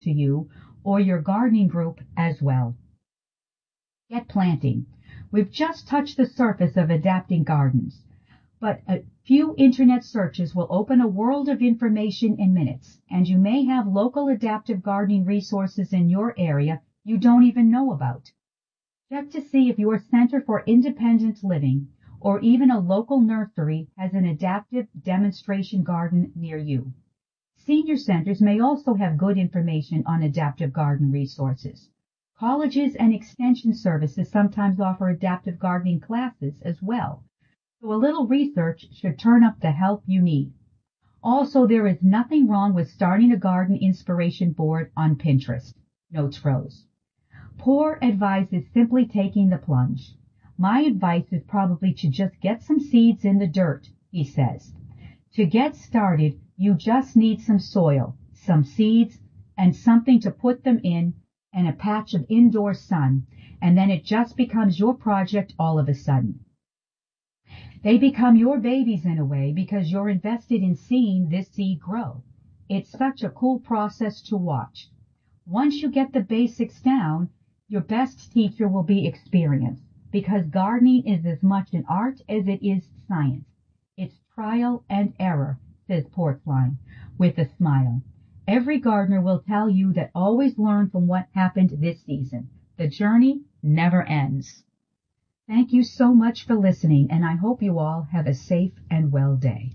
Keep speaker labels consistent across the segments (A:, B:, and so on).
A: to you or your gardening group as well. Get planting. We've just touched the surface of adapting gardens, but a few internet searches will open a world of information in minutes, and you may have local adaptive gardening resources in your area you don't even know about. Check to see if your Center for Independent Living or even a local nursery has an adaptive demonstration garden near you. Senior centers may also have good information on adaptive garden resources. Colleges and extension services sometimes offer adaptive gardening classes as well, so a little research should turn up the help you need. Also, there is nothing wrong with starting a garden inspiration board on Pinterest, notes Rose. Poor advice is simply taking the plunge. My advice is probably to just get some seeds in the dirt, he says. To get started, you just need some soil, some seeds, and something to put them in, and a patch of indoor sun, and then it just becomes your project all of a sudden. They become your babies in a way because you're invested in seeing this seed grow. It's such a cool process to watch. Once you get the basics down, your best teacher will be experience, because gardening is as much an art as it is science. It's trial and error, says Portline, with a smile. Every gardener will tell you that always learn from what happened this season. The journey never ends. Thank you so much for listening, and I hope you all have a safe and well day.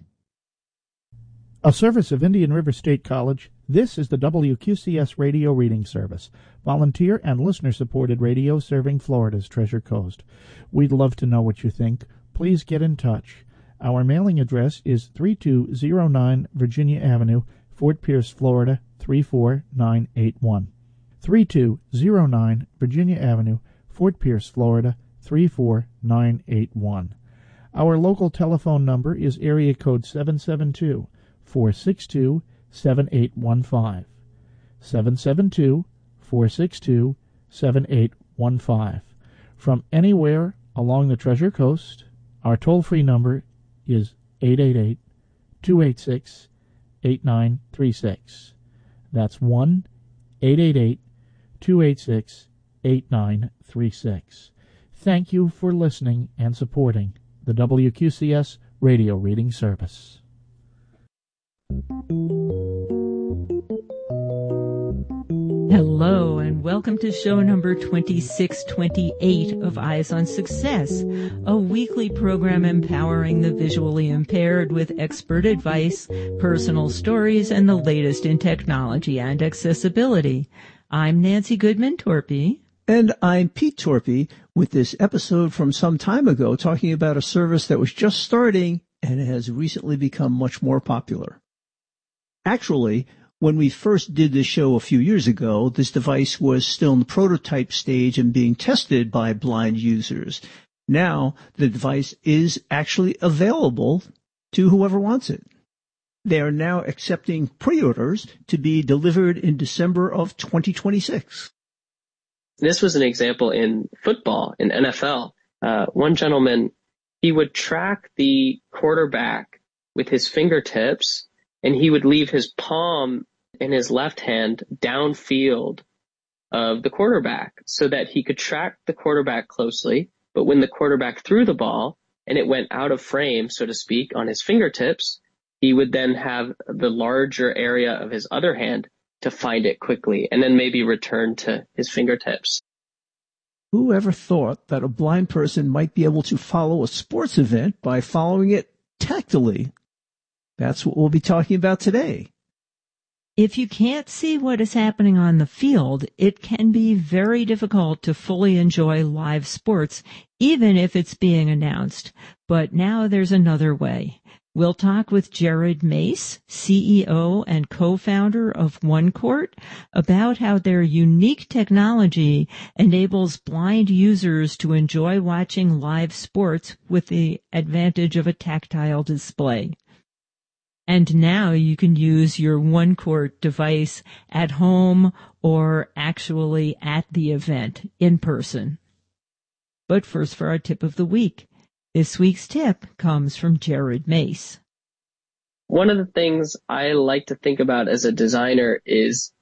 B: A service of Indian River State College, this is the WQCS Radio Reading Service, volunteer and listener-supported radio serving Florida's Treasure Coast. We'd love to know what you think. Please get in touch. Our mailing address is 3209 Virginia Avenue, Fort Pierce, Florida, 34981. 3209 Virginia Avenue, Fort Pierce, Florida, 34981. Our local telephone number is area code 772-462-7815. 772-462-7815. From anywhere along the Treasure Coast, our toll-free number is 888-286-8936. That's 1-888-286-8936. Thank you for listening and supporting the WQCS Radio Reading Service.
C: Hello, and welcome to show number 2628 of Eyes on Success, a weekly program empowering the visually impaired with expert advice, personal stories, and the latest in technology and accessibility. I'm Nancy Goodman-Torpy.
D: And I'm Pete Torpy, with this episode from some time ago talking about a service that was just starting and has recently become much more popular. Actually, when we first did this show a few years ago, this device was still in the prototype stage and being tested by blind users. Now, the device is actually available to whoever wants it. They are now accepting pre-orders to be delivered in December of 2026.
E: This was an example in football, in NFL. One gentleman, he would track the quarterback with his fingertips, and he would leave his palm in his left hand downfield of the quarterback so that he could track the quarterback closely. But when the quarterback threw the ball and it went out of frame, so to speak, on his fingertips, he would then have the larger area of his other hand to find it quickly and then maybe return to his fingertips.
D: Who ever thought that a blind person might be able to follow a sports event by following it tactily? That's what we'll be talking about today.
C: If you can't see what is happening on the field, it can be very difficult to fully enjoy live sports, even if it's being announced. But now there's another way. We'll talk with Jared Mace, CEO and co-founder of OneCourt, about how their unique technology enables blind users to enjoy watching live sports with the advantage of a tactile display. And now you can use your OneCourt device at home or actually at the event in person. But first for our tip of the week. This week's tip comes from Jared Mace.
E: One of the things I like to think about as a designer is